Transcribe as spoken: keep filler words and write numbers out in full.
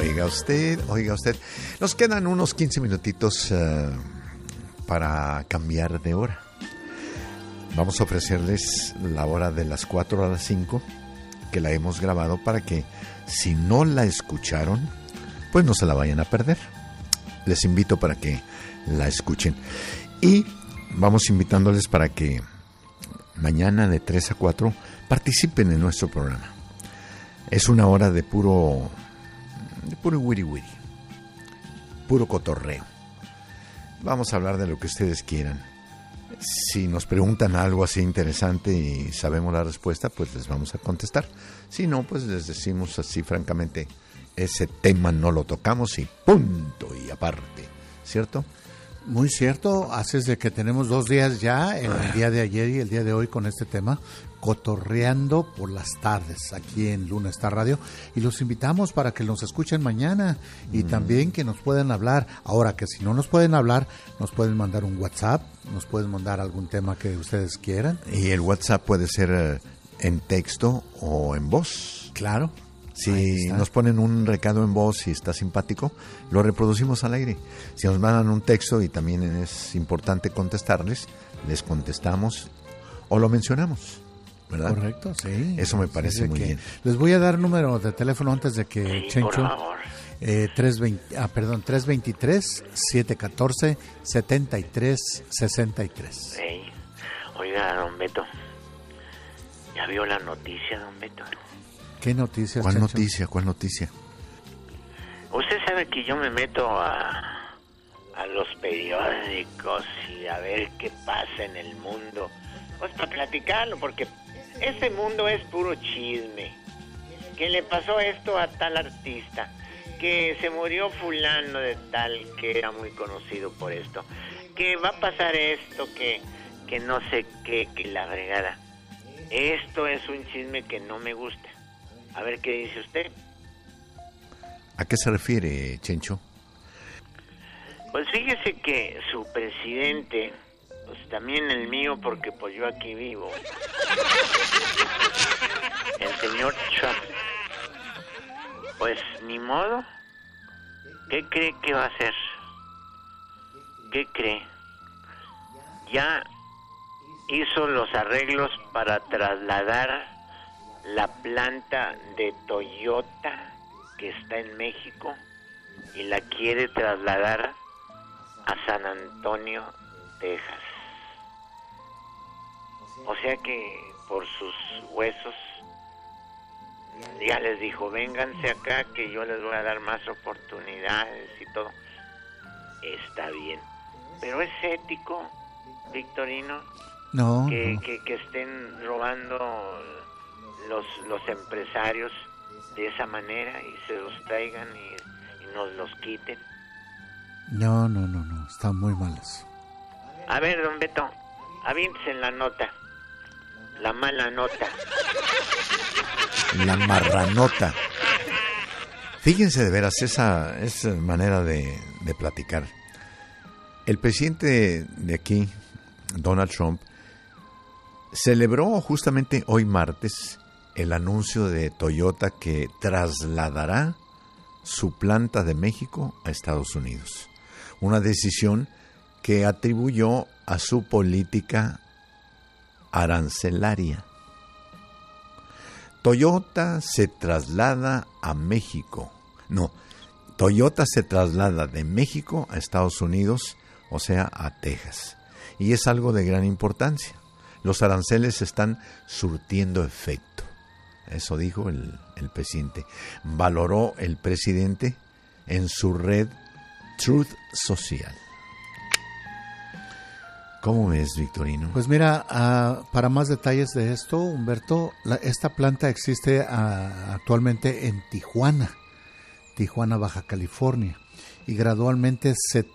Oiga usted, oiga usted. Nos quedan unos quince minutitos uh, para cambiar de hora. Vamos a ofrecerles la hora de las cuatro a las cinco, que la hemos grabado para que, si no la escucharon, pues no se la vayan a perder. Les invito para que la escuchen. Y vamos invitándoles para que mañana de tres a cuatro participen en nuestro programa. Es una hora de puro, de puro wiri wiri, puro cotorreo. Vamos a hablar de lo que ustedes quieran. Si nos preguntan algo así interesante y sabemos la respuesta, pues les vamos a contestar. Si no, pues les decimos así francamente, ese tema no lo tocamos y punto y aparte, ¿cierto? Muy cierto, haces de que tenemos dos días ya, el día de ayer y el día de hoy con este tema, cotorreando por las tardes aquí en Luna Star Radio, y los invitamos para que nos escuchen mañana y mm. también que nos puedan hablar. Ahora, que si no nos pueden hablar, nos pueden mandar un WhatsApp, nos pueden mandar algún tema que ustedes quieran. Y el WhatsApp puede ser uh, en texto o en voz. Claro. Si nos ponen un recado en voz y está simpático, lo reproducimos al aire. Si nos mandan un texto y también es importante contestarles, les contestamos o lo mencionamos, ¿verdad? Correcto, sí. Eso me parece sí, muy bien. Les voy a dar número de teléfono antes de que sí, Chencho. Por favor. Eh, tres veinte, ah, perdón, tres veintitrés, setecientos catorce, setenta y tres sesenta y tres. Sí. Oiga, don Beto, ¿ya vio la noticia, don Beto? ¿Qué noticias? ¿Cuál Chencho? noticia? ¿Cuál noticia? Usted sabe que yo me meto a, a los periódicos y a ver qué pasa en el mundo. Pues para platicarlo, porque este mundo es puro chisme. Que le pasó esto a tal artista, que se murió fulano de tal que era muy conocido por esto, que va a pasar esto, que, que no sé qué, que la fregada. Esto es un chisme que no me gusta. A ver qué dice usted. ¿A qué se refiere, Chencho? Pues fíjese que su presidente, pues también el mío, porque pues yo aquí vivo, el señor Trump, pues ni modo. ¿Qué cree que va a hacer? ¿Qué cree? Ya hizo los arreglos para trasladar la planta de Toyota que está en México y la quiere trasladar a San Antonio, Texas. O sea que por sus huesos ya les dijo, vénganse acá que yo les voy a dar más oportunidades y todo. Está bien, pero es ético, Victorino, no, que, no. Que, que estén robando los los empresarios de esa manera y se los traigan y, y nos los quiten. No, no, no, no, están muy malos. A ver, don Beto, aviéntese en la nota, la mala nota. La marranota. Fíjense de veras esa, esa manera de, de platicar. El presidente de aquí, Donald Trump, celebró justamente hoy martes el anuncio de Toyota que trasladará su planta de México a Estados Unidos. Una decisión que atribuyó a su política arancelaria. Toyota se traslada a México. No, Toyota se traslada de México a Estados Unidos, o sea, a Texas. Y es algo de gran importancia. Los aranceles están surtiendo efecto. Eso dijo el, el presidente. Valoró el presidente en su red Truth Social. ¿Cómo ves, Victorino? Pues mira, uh, para más detalles de esto, Humberto, la, esta planta existe uh, actualmente en Tijuana, Tijuana, Baja California, y gradualmente se